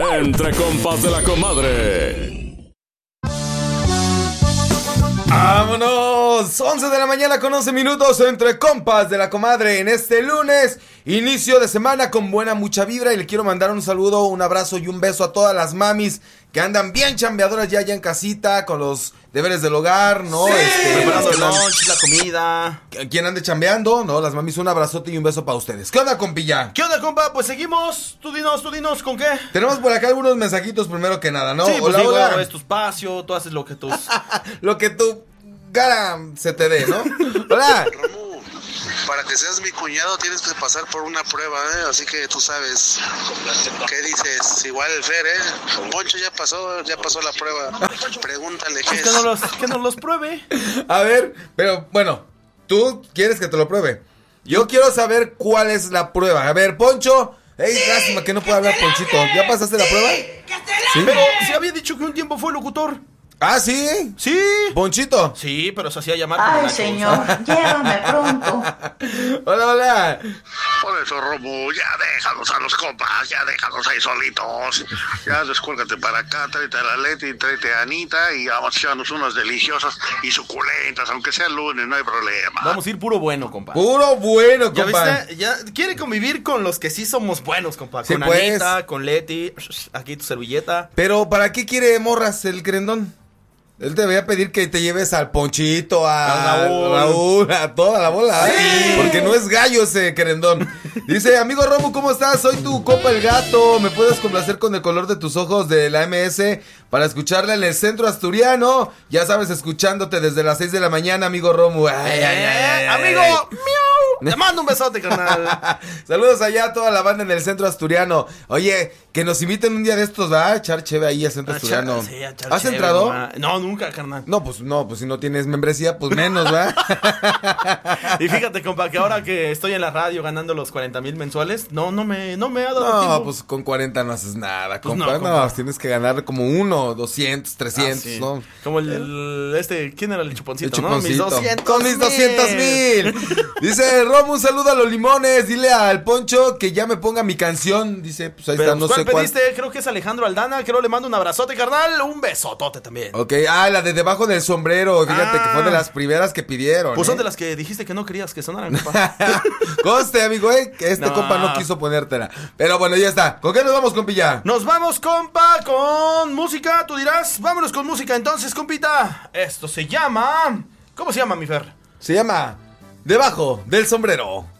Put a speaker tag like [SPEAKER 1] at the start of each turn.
[SPEAKER 1] Entre compas de la comadre.
[SPEAKER 2] ¡Vámonos! 11 de la mañana con 11 minutos entre compas de la comadre en este lunes, inicio de semana con buena mucha vibra, y le quiero mandar un saludo, un abrazo y un beso a todas las mamis que andan bien chambeadoras ya en casita con los deberes del hogar, ¿no?
[SPEAKER 3] Sí, preparando el lunch, la comida.
[SPEAKER 2] Quien ande chambeando, ¿no? Las mamis, un abrazote y un beso para ustedes. ¿Qué onda, compilla?
[SPEAKER 3] ¿Qué onda, compa? Pues seguimos. Tú dinos, ¿con qué?
[SPEAKER 2] Tenemos por acá algunos mensajitos primero que nada, ¿no?
[SPEAKER 3] Sí, pues
[SPEAKER 2] hola,
[SPEAKER 3] digo,
[SPEAKER 2] hola.
[SPEAKER 3] es tu espacio, tú haces lo que tus...
[SPEAKER 2] Lo que tu cara se te dé, ¿no? Hola.
[SPEAKER 4] Romu, para que seas mi cuñado tienes que pasar por una prueba, así que tú sabes. ¿Qué dices? Igual el Fer, Poncho ya pasó la prueba. Pregúntale qué
[SPEAKER 3] Pues
[SPEAKER 4] es.
[SPEAKER 3] que nos los pruebe.
[SPEAKER 2] A ver, pero bueno, tú quieres que te lo pruebe. Yo quiero saber cuál es la prueba. A ver, Poncho. Ey, lástima que no puede hablar Ponchito. ¿Ya pasaste la prueba?
[SPEAKER 3] Sí. Pero se había dicho que un tiempo fue locutor.
[SPEAKER 2] Ah, ¿sí?
[SPEAKER 3] Sí.
[SPEAKER 2] Ponchito.
[SPEAKER 3] Sí, pero se hacía llamar.
[SPEAKER 5] Ay, señor, llévame pronto.
[SPEAKER 2] Hola, hola.
[SPEAKER 4] Por eso, Romu, ya déjalos a los compas, ya déjalos ahí solitos. Ya descuélgate para acá, tráete a la Leti, tráete a Anita y vamos a echarnos unas deliciosas y suculentas, aunque sea el lunes, no hay problema.
[SPEAKER 3] Vamos a ir puro bueno, compa.
[SPEAKER 2] Puro bueno,
[SPEAKER 3] ¿Ya
[SPEAKER 2] compa.
[SPEAKER 3] viste? Ya quiere convivir con los que sí somos buenos, compa.
[SPEAKER 2] Sí,
[SPEAKER 3] Con
[SPEAKER 2] pues.
[SPEAKER 3] Anita, con Leti. Aquí tu servilleta.
[SPEAKER 2] Pero, ¿para qué quiere morras el querendón? Él te voy a pedir que te lleves al Ponchito, a Raúl, a toda la bola,
[SPEAKER 3] Sí.
[SPEAKER 2] porque no es gallo ese querendón. Dice, amigo Romu, ¿cómo estás? Soy tu compa el gato. ¿Me puedes complacer con el color de tus ojos de la MS para escucharla en el centro asturiano? Ya sabes, escuchándote desde las 6 de la mañana, amigo Romu.
[SPEAKER 3] Amigo, miau. Te mando un besote, carnal.
[SPEAKER 2] Saludos allá a toda la banda en el centro asturiano. Oye, que nos inviten un día de estos, ¿va? A echar cheve ahí al centro asturiano.
[SPEAKER 3] Sí, a echar
[SPEAKER 2] ¿Has
[SPEAKER 3] cheve,
[SPEAKER 2] entrado?
[SPEAKER 3] mamá. No, nunca, carnal.
[SPEAKER 2] No, pues si no tienes membresía, pues menos, ¿va?
[SPEAKER 3] Y fíjate, compa, que ahora que estoy en la radio ganando los 40,000 mensuales, no me ha dado
[SPEAKER 2] No,
[SPEAKER 3] tiempo.
[SPEAKER 2] pues con 40 no haces nada,
[SPEAKER 3] Pues
[SPEAKER 2] compa.
[SPEAKER 3] no, compa.
[SPEAKER 2] Tienes que ganar como 1, 200, 300,
[SPEAKER 3] Sí.
[SPEAKER 2] ¿no?
[SPEAKER 3] Como ¿quién era el chuponcito,
[SPEAKER 2] El
[SPEAKER 3] no?
[SPEAKER 2] chuponcito.
[SPEAKER 3] Mis 200.
[SPEAKER 2] Con mis 200,000. Dice Romu, un saludo a los limones. Dile al Poncho que ya me ponga mi canción. Dice, pues ahí
[SPEAKER 3] Pero,
[SPEAKER 2] está, no
[SPEAKER 3] ¿cuál
[SPEAKER 2] sé cuál.
[SPEAKER 3] pediste? Creo que es Alejandro Aldana. Creo le mando un abrazote, carnal. Un besotote también.
[SPEAKER 2] Ok, la de debajo del sombrero. Fíjate que fue de las primeras que pidieron.
[SPEAKER 3] Pues son de las que dijiste que no querías que sonaran, compa.
[SPEAKER 2] Conste, amigo, que este
[SPEAKER 3] No.
[SPEAKER 2] compa no quiso ponértela. Pero bueno, ya está. ¿Con qué nos vamos, compilla?
[SPEAKER 3] Nos vamos, compa, con música. Tú dirás, vámonos con música entonces, compita. Esto se llama... ¿Cómo se llama, mi Fer?
[SPEAKER 2] Se llama Debajo del sombrero.